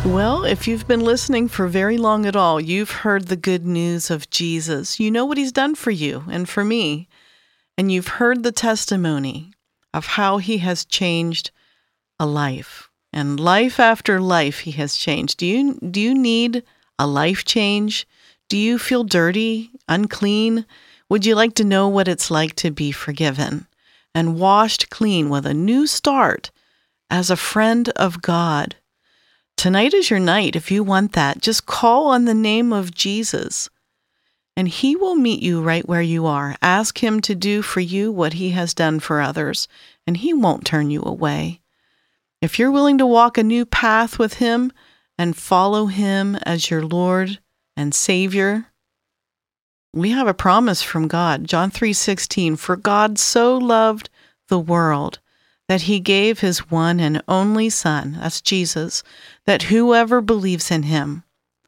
Well, if you've been listening for very long at all, you've heard the good news of Jesus. You know what he's done for you and for me. And you've heard the testimony of how he has changed a life. And life after life he has changed. Do you need a life change? Do you feel dirty, unclean? Would you like to know what it's like to be forgiven and washed clean with a new start as a friend of God? Tonight is your night. If you want that, just call on the name of Jesus, and he will meet you right where you are. Ask him to do for you what he has done for others, and he won't turn you away. If you're willing to walk a new path with him and follow him as your Lord and Savior, we have a promise from God. John 3:16, "For God so loved the world that he gave his one and only Son," that's Jesus, "that whoever believes in him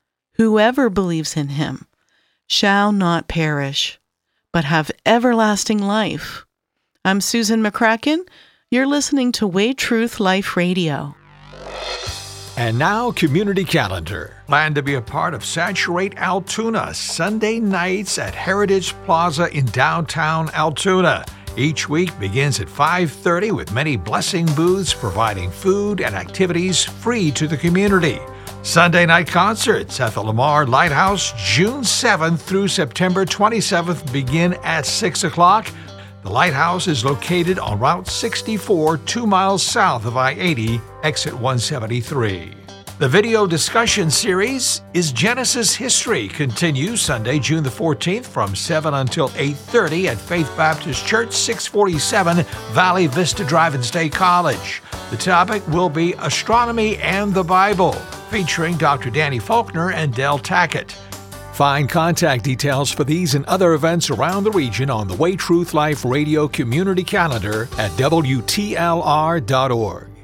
shall not perish, but have everlasting life." I'm Susan McCracken. You're listening to Way Truth Life Radio. And now, Community Calendar. Plan to be a part of Saturate Altoona, Sunday nights at Heritage Plaza in downtown Altoona. Each week begins at 5:30 with many blessing booths providing food and activities free to the community. Sunday night concerts at the Lamar Lighthouse, June 7th through September 27th, begin at 6 o'clock. The Lighthouse is located on Route 64, 2 miles south of I-80, exit 173. The video discussion series is Genesis History, continues Sunday, June the 14th from 7 until 8:30 at Faith Baptist Church, 647 Valley Vista Drive in State College. The topic will be Astronomy and the Bible, featuring Dr. Danny Faulkner and Del Tackett. Find contact details for these and other events around the region on the Way Truth Life Radio Community Calendar at WTLR.org.